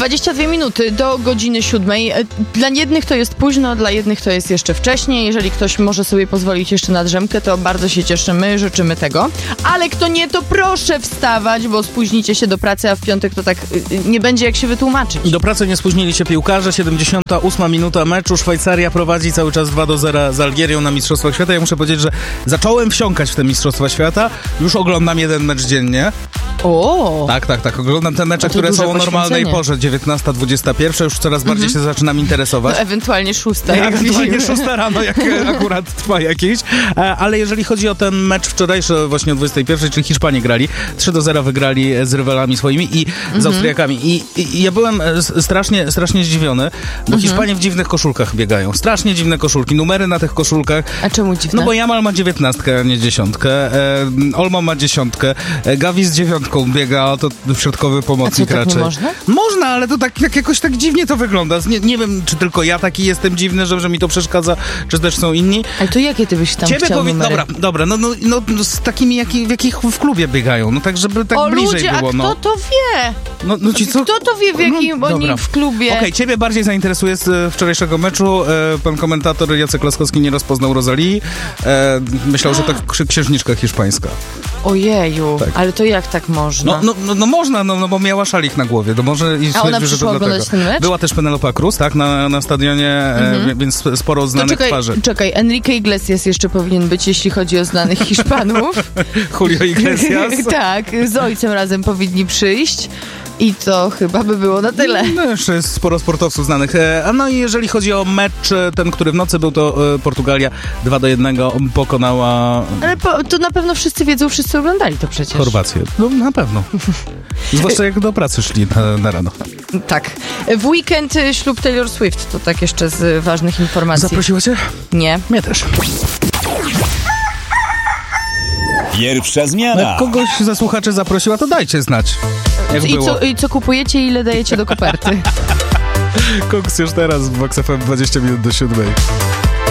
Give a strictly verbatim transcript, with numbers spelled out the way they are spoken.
dwadzieścia dwie minuty do godziny siódmej. Dla jednych to jest późno, dla jednych to jest jeszcze wcześniej. Jeżeli ktoś może sobie pozwolić jeszcze na drzemkę, to bardzo się cieszymy, życzymy tego. Ale kto nie, to proszę wstawać, bo spóźnicie się do pracy, a w piątek to tak nie będzie jak się wytłumaczyć. Do pracy nie spóźnili się piłkarze. siedemdziesiąta ósma minuta meczu. Szwajcaria prowadzi cały czas dwa do zera z Algierią na Mistrzostwach Świata. Ja muszę powiedzieć, że zacząłem wsiąkać w te Mistrzostwa Świata. Już oglądam jeden mecz dziennie. O! Tak, tak, tak. Oglądam te mecze, które są o normalnej porze. dziewiętnasta dwudziesta pierwsza. Już coraz bardziej mhm. się zaczynam interesować. No, ewentualnie szósta. Jak ewentualnie szósta rano, jak akurat trwa jakiś. Ale jeżeli chodzi o ten mecz wczorajszy, właśnie o dwudziestej pierwszej, czyli Hiszpanie grali. trzy do zera wygrali z rywalami swoimi i mhm. z Austriakami. I, I ja byłem strasznie, strasznie zdziwiony, bo mhm. Hiszpanie w dziwnych koszulkach biegają. Strasznie dziwne koszulki. Numery na tych koszulkach. A czemu dziwne? No bo Jamal ma dziewiętnastkę, a nie dziesiątkę. E, Olmo ma dziesiątkę. E, Gavi z dziewiątką biega, a to środkowy pomocnik a co, tak raczej. Nie można? Można, ale to tak jak, jakoś tak dziwnie to wygląda. Nie, nie wiem, czy tylko ja taki jestem dziwny, że, że mi to przeszkadza, czy też są inni. Ale to jakie ty byś tam Ciebie chciał powi- Dobra, dobra, no, no, no z takimi, jaki, w jakich w klubie biegają. No tak, żeby tak o, bliżej ludzie, było. A no. kto to wie? No, no ci co? Kto to wie, w jakim no, oni w klubie? Okej, okay, ciebie bardziej zainteresuje z wczorajszego meczu. E, pan komentator Jacek Laskowski nie rozpoznał Rozalii. E, myślał, że to księżniczka hiszpańska. Ojeju, tak. Ale to jak tak można? No, no, no, no można, no, no bo miała szalik na głowie. To może i A ona przyszła oglądać ten mecz? Była też Penelope Cruz, tak, na, na stadionie, mhm. e, więc sporo znanych to czekaj, twarzy. Czekaj, Enrique Iglesias jeszcze powinien być, jeśli chodzi o znanych Hiszpanów. Julio Iglesias. Tak, z ojcem razem powinni przyjść. I to chyba by było na tyle. No, jeszcze jest sporo sportowców znanych. A no i jeżeli chodzi o mecz, ten, który w nocy był, to Portugalia dwa do jednego pokonała... Ale po, to na pewno wszyscy wiedzą, wszyscy oglądali to przecież. Chorwację. No na pewno. Zwłaszcza jak do pracy szli na, na rano. Tak. W weekend ślub Taylor Swift, to tak jeszcze z ważnych informacji. Zaprosiła cię? Nie. Mnie też. Pierwsza zmiana. Jak kogoś ze słuchaczy zaprosiła, to dajcie znać. Jak I, było. Co, I co kupujecie i ile dajecie do koperty? Koks już teraz w Vox F M dwadzieścia minut do siódmej.